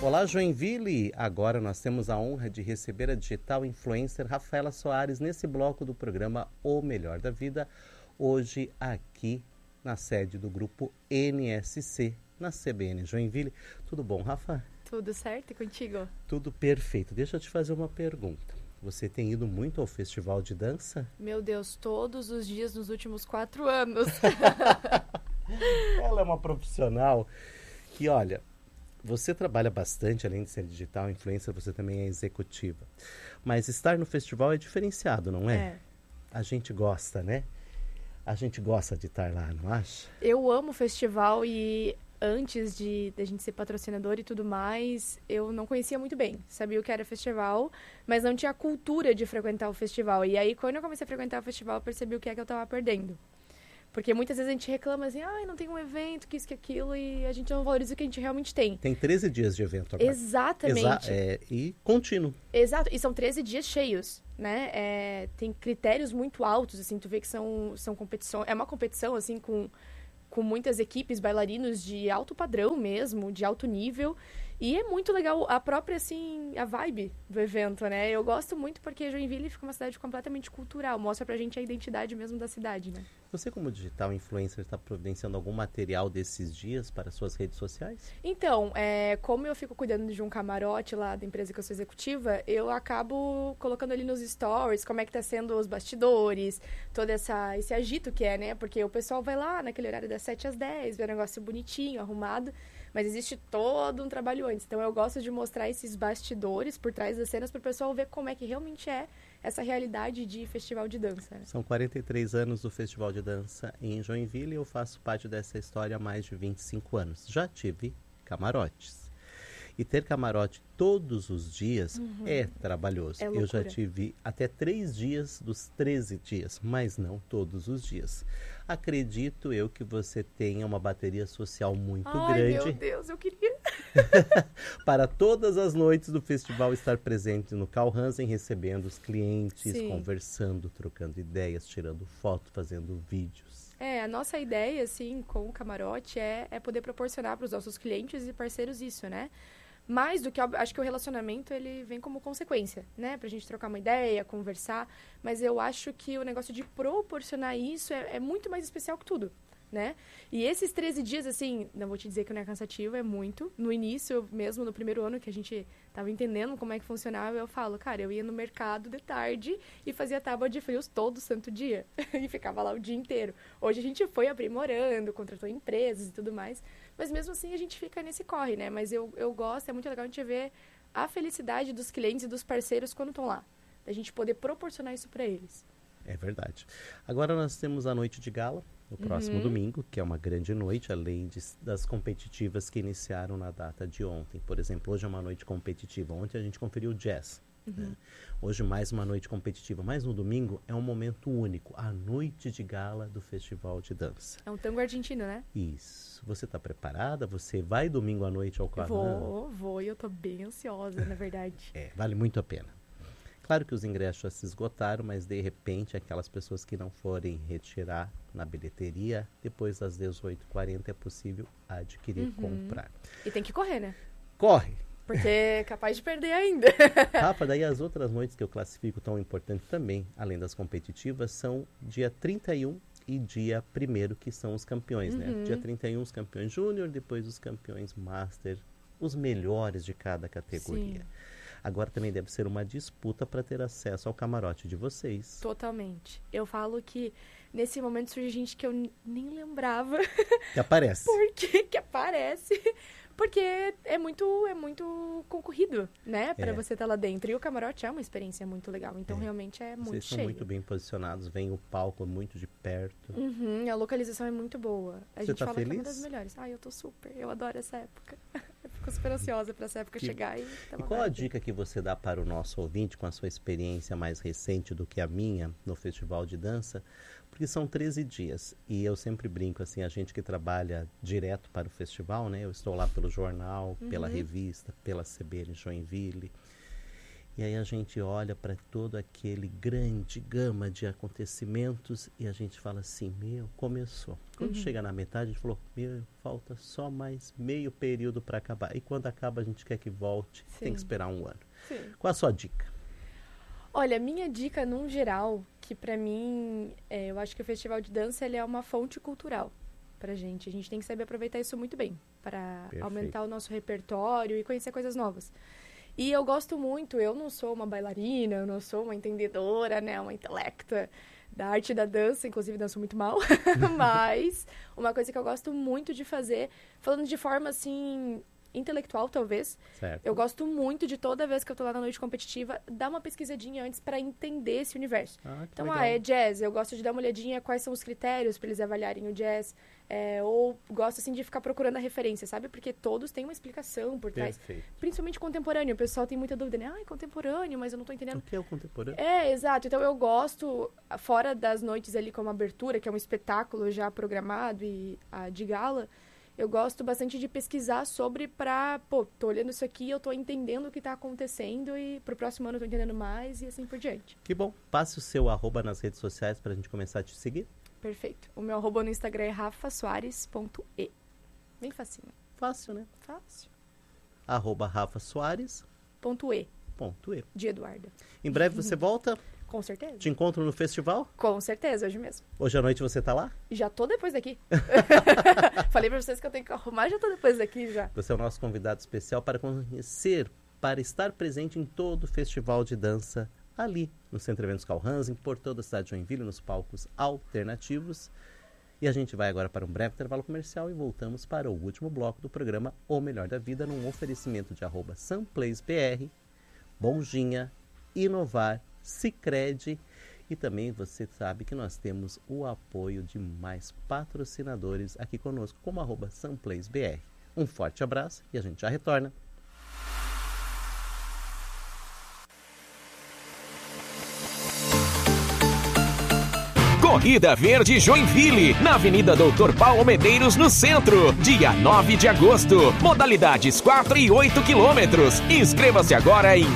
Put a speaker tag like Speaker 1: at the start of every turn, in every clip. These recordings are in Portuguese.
Speaker 1: Olá, Joinville! Agora nós temos a honra de receber a digital influencer Rafaela Soares nesse bloco do programa O Melhor da Vida, hoje aqui na sede do grupo NSC, na CBN Joinville. Tudo bom, Rafa?
Speaker 2: Tudo certo e contigo?
Speaker 1: Tudo perfeito. Deixa eu te fazer uma pergunta. Você tem ido muito ao festival de dança?
Speaker 2: Meu Deus, todos os dias nos últimos 4 anos.
Speaker 1: Ela é uma profissional que, olha, você trabalha bastante, além de ser digital influencer, você também é executiva. Mas estar no festival é diferenciado, não é?
Speaker 2: É.
Speaker 1: A gente gosta, né? A gente gosta de estar lá, não acha?
Speaker 2: Eu amo o festival e antes de a gente ser patrocinador e tudo mais, eu não conhecia muito bem. Sabia o que era festival, mas não tinha a cultura de frequentar o festival. E aí, quando eu comecei a frequentar o festival, eu percebi o que é que eu tava perdendo. Porque muitas vezes a gente reclama assim, não tem um evento, que isso, que aquilo, e a gente não valoriza o que a gente realmente tem.
Speaker 1: Tem 13 dias de evento agora.
Speaker 2: Exatamente.
Speaker 1: E contínuo.
Speaker 2: Exato, e são 13 dias cheios, né? Tem critérios muito altos, assim, tu vê que são competições, é uma competição, assim, com muitas equipes, bailarinos de alto padrão mesmo, de alto nível, e é muito legal a própria, assim, a vibe do evento, né? Eu gosto muito porque Joinville fica uma cidade completamente cultural, mostra pra gente a identidade mesmo da cidade, né?
Speaker 1: Você, como digital influencer, está providenciando algum material desses dias para suas redes sociais?
Speaker 2: Então, como eu fico cuidando de um camarote lá da empresa que eu sou executiva, eu acabo colocando ali nos stories como é que tá sendo os bastidores, todo esse agito que é, né? Porque o pessoal vai lá naquele horário das 7 às 10, vê um negócio bonitinho, arrumado, mas existe todo um trabalho antes. Então, eu gosto de mostrar esses bastidores por trás das cenas para o pessoal ver como é que realmente é essa realidade de festival de dança. Né?
Speaker 1: São 43 anos do Festival de Dança em Joinville e eu faço parte dessa história há mais de 25 anos. Já tive camarotes. E ter camarote todos os dias é trabalhoso. Eu já tive até 3 dias dos 13 dias, mas não todos os dias. Acredito eu que você tenha uma bateria social muito grande.
Speaker 2: Ai, meu Deus, eu queria.
Speaker 1: Para todas as noites do festival estar presente no Carl Hansen, recebendo os clientes,
Speaker 2: Sim.
Speaker 1: Conversando, trocando ideias, tirando foto, fazendo vídeos.
Speaker 2: A nossa ideia, assim, com o camarote é poder proporcionar para os nossos clientes e parceiros isso, né? Mais do que, acho que o relacionamento, ele vem como consequência, né? Pra gente trocar uma ideia, conversar. Mas eu acho que o negócio de proporcionar isso é muito mais especial que tudo, né? E esses 13 dias, assim, não vou te dizer que não é cansativo, é muito. No início, mesmo no primeiro ano que a gente tava entendendo como é que funcionava, eu falo, cara, eu ia no mercado de tarde e fazia tábua de frios todo santo dia. E ficava lá o dia inteiro. Hoje a gente foi aprimorando, contratou empresas e tudo mais. Mas mesmo assim a gente fica nesse corre, né? Mas eu gosto, é muito legal a gente ver a felicidade dos clientes e dos parceiros quando estão lá. Da gente poder proporcionar isso para eles.
Speaker 1: É verdade. Agora nós temos a noite de gala, no próximo domingo, que é uma grande noite, além das competitivas que iniciaram na data de ontem. Por exemplo, hoje é uma noite competitiva. Ontem a gente conferiu o jazz. Né? Hoje mais uma noite competitiva. Mas no domingo é um momento único, a noite de gala do Festival de Dança.
Speaker 2: É um tango argentino, né?
Speaker 1: Isso. Você está preparada? Você vai domingo à noite ao Carrão?
Speaker 2: Vou e eu tô bem ansiosa, na verdade.
Speaker 1: Vale muito a pena. Claro que os ingressos já se esgotaram, mas de repente aquelas pessoas que não forem retirar na bilheteria, depois das 18h40 é possível adquirir e comprar.
Speaker 2: E tem que correr, né?
Speaker 1: Corre!
Speaker 2: Porque é capaz de perder ainda.
Speaker 1: Rafa, daí as outras noites que eu classifico tão importante também, além das competitivas, são dia 31 e dia 1º, que são os campeões, né? Dia 31 os campeões júnior, depois os campeões master, os melhores de cada categoria. Sim. Agora também deve ser uma disputa para ter acesso ao camarote de vocês.
Speaker 2: Totalmente. Eu falo que nesse momento surge gente que eu nem lembrava.
Speaker 1: Que aparece.
Speaker 2: Por que aparece? Porque é muito concorrido, né? Para você estar lá dentro. E o camarote é uma experiência muito legal. Então, realmente é muito cheio.
Speaker 1: Vocês são muito bem posicionados. Vem o palco muito de perto.
Speaker 2: A localização é muito boa. A gente fala
Speaker 1: feliz?
Speaker 2: que é uma das melhores. Eu tô super. Eu adoro essa época. Eu fico super ansiosa para essa época chegar. E
Speaker 1: qual a dica que você dá para o nosso ouvinte com a sua experiência mais recente do que a minha no Festival de Dança? Porque são 13 dias e eu sempre brinco assim, a gente que trabalha direto para o festival, né? Eu estou lá pelo jornal, pela revista, pela CBN Joinville. E aí a gente olha para todo aquele grande gama de acontecimentos e a gente fala assim, começou. Quando chega na metade, a gente falou, falta só mais meio período para acabar. E quando acaba, a gente quer que volte, tem que esperar um ano.
Speaker 2: Sim.
Speaker 1: Qual a sua dica?
Speaker 2: Olha, minha dica, num geral, que pra mim, eu acho que o Festival de Dança ele é uma fonte cultural pra gente. A gente tem que saber aproveitar isso muito bem, para aumentar o nosso repertório e conhecer coisas novas. E eu gosto muito, eu não sou uma bailarina, eu não sou uma entendedora, né, uma intelecta da arte da dança, inclusive danço muito mal, mas uma coisa que eu gosto muito de fazer, falando de forma, assim, intelectual, talvez.
Speaker 1: Certo.
Speaker 2: Eu gosto muito de toda vez que eu tô lá na noite competitiva, dar uma pesquisadinha antes para entender esse universo. Então,
Speaker 1: legal.
Speaker 2: É jazz, eu gosto de dar uma olhadinha quais são os critérios para eles avaliarem o jazz, ou gosto, assim, de ficar procurando a referência, sabe? Porque todos têm uma explicação por trás.
Speaker 1: Perfeito.
Speaker 2: Principalmente contemporâneo. O pessoal tem muita dúvida, né? Contemporâneo, mas eu não tô entendendo.
Speaker 1: O que é o contemporâneo?
Speaker 2: Exato. Então, eu gosto, fora das noites ali como abertura, que é um espetáculo já programado e de gala, eu gosto bastante de pesquisar sobre tô olhando isso aqui, eu tô entendendo o que tá acontecendo e pro próximo ano eu tô entendendo mais e assim por diante.
Speaker 1: Que bom. Passe o seu @ nas redes sociais pra gente começar a te seguir.
Speaker 2: Perfeito. O meu @ no Instagram é rafasoares.e. Bem facinho.
Speaker 1: Fácil, né?
Speaker 2: Fácil.
Speaker 1: @rafasoares.e.
Speaker 2: De Eduarda.
Speaker 1: Em breve você volta?
Speaker 2: Com certeza.
Speaker 1: Te encontro no festival?
Speaker 2: Com certeza, hoje mesmo.
Speaker 1: Hoje à noite você tá lá?
Speaker 2: Já tô depois daqui. Falei pra vocês que eu tenho que arrumar, já tô depois daqui já.
Speaker 1: Você é o nosso convidado especial para conhecer, para estar presente em todo o festival de dança ali no Centro Eventos Carl Hansen, por toda a cidade de Joinville, nos palcos alternativos. E a gente vai agora para um breve intervalo comercial e voltamos para o último bloco do programa O Melhor da Vida, num oferecimento de @sunplaysbr, Bonjinha, Inovar, Sicredi, e também você sabe que nós temos o apoio de mais patrocinadores aqui conosco, como @sunplaysbr. Um forte abraço e a gente já retorna.
Speaker 3: Corrida Verde Joinville, na Avenida Doutor Paulo Medeiros, no centro, dia 9 de agosto. Modalidades 4 e 8 quilômetros. Inscreva-se agora em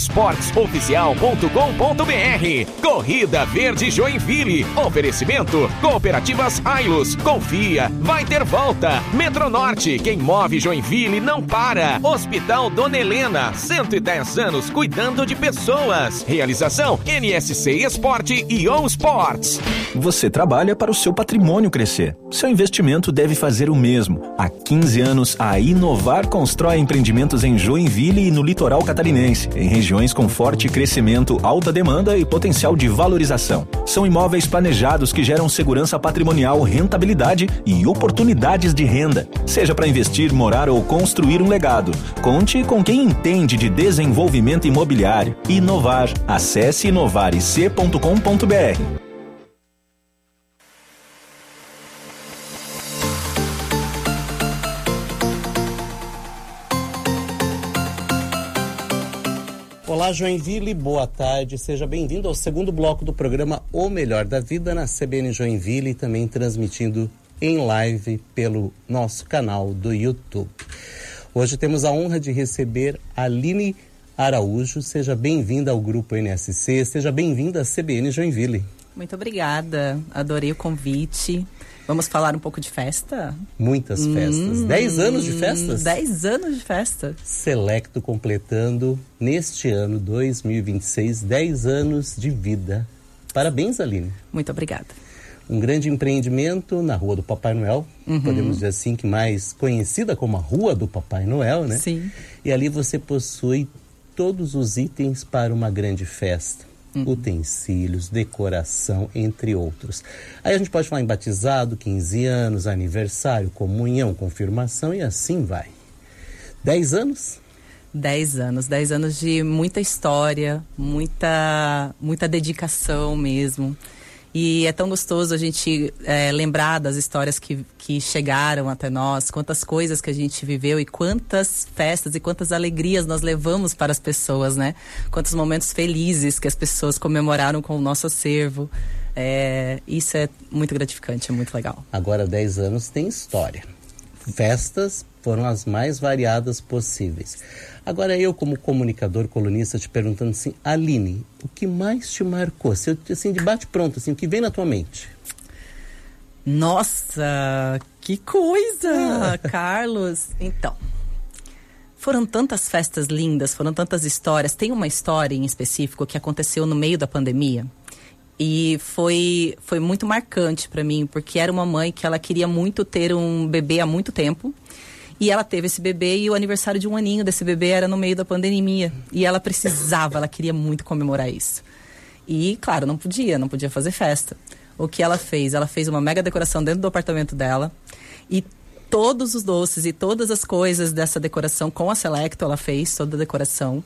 Speaker 3: onsportsoficial.com.br. Corrida Verde Joinville. Oferecimento: Cooperativas Ailos. Confia, vai ter volta. Metronorte, quem move Joinville não para. Hospital Dona Helena, 110 anos cuidando de pessoas. Realização: NSC Esporte e On Sports.
Speaker 4: Você trabalha para o seu patrimônio crescer. Seu investimento deve fazer o mesmo. Há 15 anos, a Inovar constrói empreendimentos em Joinville e no litoral catarinense, em regiões com forte crescimento, alta demanda e potencial de valorização. São imóveis planejados que geram segurança patrimonial, rentabilidade e oportunidades de renda. Seja para investir, morar ou construir um legado. Conte com quem entende de desenvolvimento imobiliário. Inovar. Acesse inovarec.com.br.
Speaker 1: Olá, Joinville, boa tarde, seja bem-vindo ao segundo bloco do programa O Melhor da Vida na CBN Joinville e também transmitindo em live pelo nosso canal do YouTube. Hoje temos a honra de receber a Aline Araújo, seja bem-vinda ao Grupo NSC, seja bem-vinda à CBN Joinville.
Speaker 5: Muito obrigada, adorei o convite. Vamos falar um pouco de festa?
Speaker 1: Muitas festas. 10 anos de festas?
Speaker 5: 10 anos de festa.
Speaker 1: Selecto completando, neste ano, 2026, 10 anos de vida. Parabéns, Aline.
Speaker 5: Muito obrigada.
Speaker 1: Um grande empreendimento na Rua do Papai Noel, podemos dizer assim, que mais conhecida como a Rua do Papai Noel, né?
Speaker 5: Sim.
Speaker 1: E ali você possui todos os itens para uma grande festa. Utensílios, decoração, entre outros. Aí a gente pode falar em batizado, 15 anos, aniversário, comunhão, confirmação e assim vai. 10 anos?
Speaker 5: 10 anos. 10 anos de muita história, muita dedicação mesmo. E é tão gostoso a gente lembrar das histórias que chegaram até nós, quantas coisas que a gente viveu e quantas festas e quantas alegrias nós levamos para as pessoas, né? Quantos momentos felizes que as pessoas comemoraram com o nosso acervo. Isso é muito gratificante, é muito legal.
Speaker 1: Agora 10 anos tem história. Festas foram as mais variadas possíveis. Agora eu, como comunicador, colunista, te perguntando assim, Aline, o que mais te marcou? Se eu, assim, de bate-pronto, assim, o que vem na tua mente?
Speaker 5: Nossa, que coisa, Carlos. Então, foram tantas festas lindas, foram tantas histórias. Tem uma história em específico que aconteceu no meio da pandemia. E foi muito marcante para mim, porque era uma mãe que ela queria muito ter um bebê há muito tempo. E ela teve esse bebê e o aniversário de 1 aninho desse bebê era no meio da pandemia. E ela precisava, ela queria muito comemorar isso. E, claro, não podia fazer festa. O que ela fez? Ela fez uma mega decoração dentro do apartamento dela. E todos os doces e todas as coisas dessa decoração com a Selecto, ela fez toda a decoração.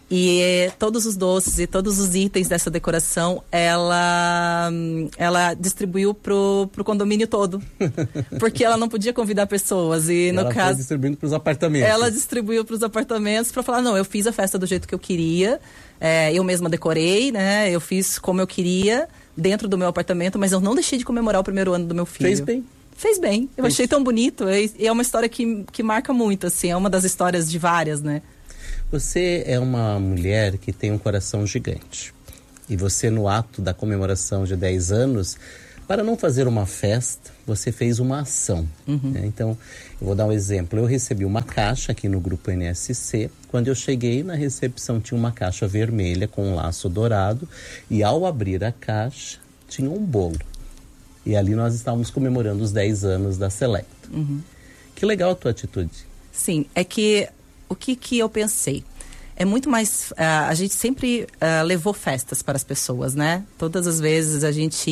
Speaker 5: E todos os doces e todos os itens dessa decoração, ela distribuiu pro condomínio todo. Porque ela não podia convidar pessoas. E no
Speaker 1: ela
Speaker 5: caso,
Speaker 1: foi distribuindo para os apartamentos.
Speaker 5: Ela distribuiu para os apartamentos para falar, não, eu fiz a festa do jeito que eu queria. Eu mesma decorei, né? Eu fiz como eu queria dentro do meu apartamento, mas eu não deixei de comemorar o primeiro ano do meu filho.
Speaker 1: Fez bem.
Speaker 5: Fez bem. Eu achei tão bonito. E é uma história que marca muito, assim. É uma das histórias de várias, né?
Speaker 1: Você é uma mulher que tem um coração gigante. E você, no ato da comemoração de 10 anos, para não fazer uma festa, você fez uma ação. Né? Então, eu vou dar um exemplo. Eu recebi uma caixa aqui no Grupo NSC. Quando eu cheguei na recepção, tinha uma caixa vermelha com um laço dourado. E ao abrir a caixa, tinha um bolo. E ali nós estávamos comemorando os 10 anos da Selecto. Que legal a tua atitude.
Speaker 5: Sim, é que o que eu pensei? É muito mais... a gente sempre levou festas para as pessoas, né? Todas as vezes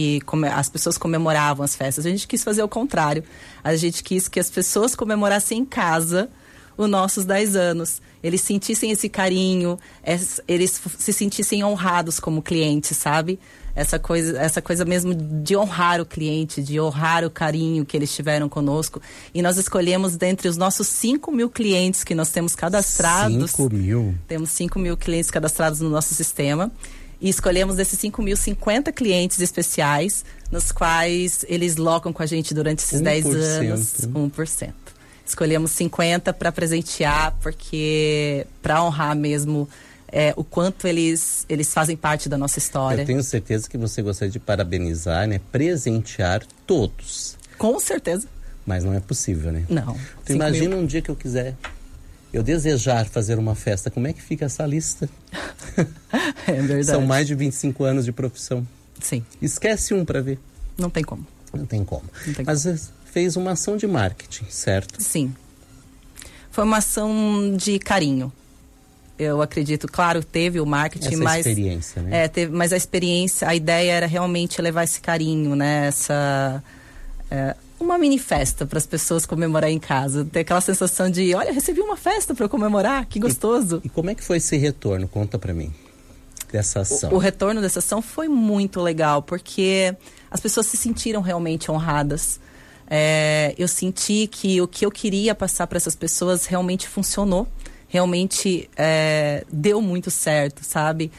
Speaker 5: as pessoas comemoravam as festas. A gente quis fazer o contrário. A gente quis que as pessoas comemorassem em casa os nossos 10 anos. Eles sentissem esse carinho, eles se sentissem honrados como clientes, sabe? Essa coisa mesmo de honrar o cliente, de honrar o carinho que eles tiveram conosco. E nós escolhemos dentre os nossos 5.000 clientes que nós temos cadastrados.
Speaker 1: 5.000?
Speaker 5: Temos 5.000 clientes cadastrados no nosso sistema. E escolhemos desses 5.000, 50 clientes especiais, nos quais eles locam com a gente durante esses 10 anos. 1%. Escolhemos 50 para presentear, porque para honrar mesmo o quanto eles fazem parte da nossa história.
Speaker 1: Eu tenho certeza que você gostaria de parabenizar, né? Presentear todos.
Speaker 5: Com certeza.
Speaker 1: Mas não é possível, né?
Speaker 5: Não.
Speaker 1: Tu imagina um dia que eu desejar fazer uma festa, como é que fica essa lista?
Speaker 5: É verdade.
Speaker 1: São mais de 25 anos de profissão.
Speaker 5: Sim.
Speaker 1: Esquece um para ver.
Speaker 5: Não tem como.
Speaker 1: Não tem como.
Speaker 5: Mas
Speaker 1: fez uma ação de marketing, certo?
Speaker 5: Sim. Foi uma ação de carinho. Eu acredito, claro, teve o marketing, mas...
Speaker 1: Essa experiência, né?
Speaker 5: Mas a experiência, a ideia era realmente levar esse carinho, né? Uma mini festa para as pessoas comemorar em casa. Ter aquela sensação de, olha, recebi uma festa para eu comemorar, que gostoso.
Speaker 1: E como é que foi esse retorno? Conta para mim, dessa ação.
Speaker 5: O retorno dessa ação foi muito legal, porque as pessoas se sentiram realmente honradas. Eu senti que o que eu queria passar para essas pessoas realmente funcionou. Realmente deu muito certo, sabe?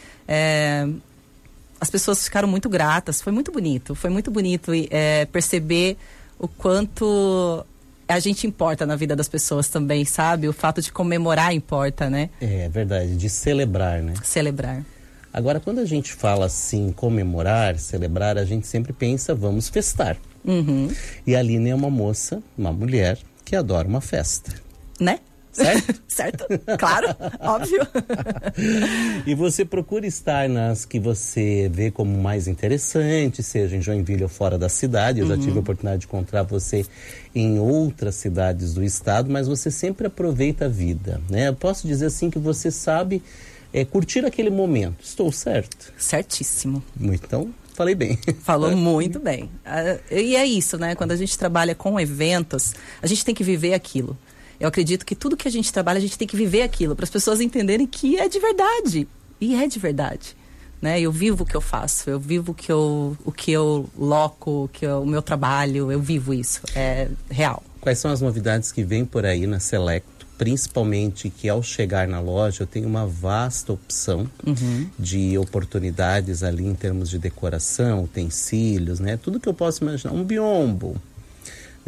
Speaker 5: As pessoas ficaram muito gratas, foi muito bonito perceber o quanto a gente importa na vida das pessoas também, sabe? O fato de comemorar importa, né?
Speaker 1: É verdade, de celebrar, né?
Speaker 5: Celebrar.
Speaker 1: Agora, quando a gente fala assim, comemorar, celebrar, a gente sempre pensa, vamos festar. E a Aline é uma moça, uma mulher, que adora uma festa.
Speaker 5: Né?
Speaker 1: Certo?
Speaker 5: Certo, claro, óbvio.
Speaker 1: E você procura estar nas que você vê como mais interessantes, seja em Joinville ou fora da cidade. Eu já tive a oportunidade de encontrar você em outras cidades do estado, mas você sempre aproveita a vida, né? Eu posso dizer assim que você sabe curtir aquele momento. Estou certo?
Speaker 5: Certíssimo.
Speaker 1: Então, falei bem.
Speaker 5: Falou muito bem. E é isso, né? Quando a gente trabalha com eventos, a gente tem que viver aquilo. Eu acredito que tudo que a gente trabalha, a gente tem que viver aquilo, para as pessoas entenderem que é de verdade. E é de verdade. Né? Eu vivo o que eu faço, eu vivo o que eu loco, o meu trabalho, eu vivo isso. É real.
Speaker 1: Quais são as novidades que vêm por aí na Selecto? Principalmente que ao chegar na loja eu tenho uma vasta opção de oportunidades ali em termos de decoração, utensílios, né? Tudo que eu posso imaginar. Um biombo.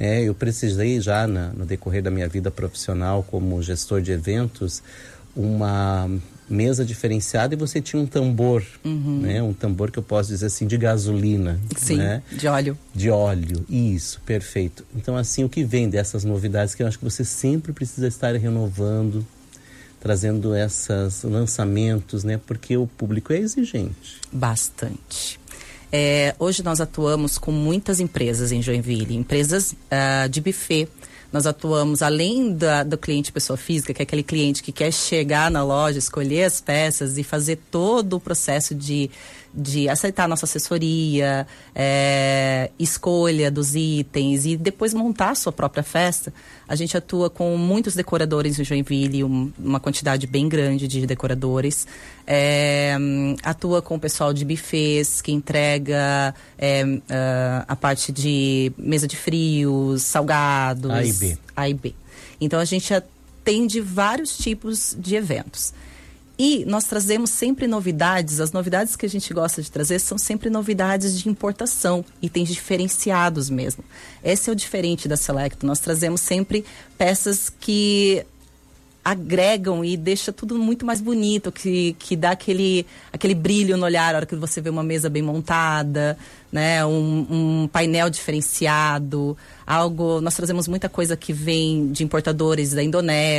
Speaker 1: Eu precisei já no decorrer da minha vida profissional como gestor de eventos, uma mesa diferenciada, e você tinha um tambor, né? Um tambor que eu posso dizer assim, de gasolina.
Speaker 5: Sim,
Speaker 1: né?
Speaker 5: De óleo.
Speaker 1: De óleo, isso, perfeito. Então, assim, o que vem dessas novidades que eu acho que você sempre precisa estar renovando, trazendo esses lançamentos, né? Porque o público é exigente.
Speaker 5: Bastante. Hoje nós atuamos com muitas empresas em Joinville, empresas de buffet. Nós atuamos além do cliente pessoa física, que é aquele cliente que quer chegar na loja, escolher as peças e fazer todo o processo de aceitar a nossa assessoria, escolha dos itens e depois montar a sua própria festa. A gente atua com muitos decoradores em Joinville, uma quantidade bem grande de decoradores. Atua com o pessoal de buffets, que entrega a parte de mesa de frios, salgados. A e B. Então, a gente atende vários tipos de eventos. E nós trazemos sempre novidades. As novidades que a gente gosta de trazer são sempre novidades de importação, itens diferenciados mesmo. Esse é o diferente da Selecto. Nós trazemos sempre peças que agregam e deixa tudo muito mais bonito, que dá aquele brilho no olhar na hora que você vê uma mesa bem montada, né? Um painel diferenciado, nós trazemos muita coisa que vem de importadores da Indonésia,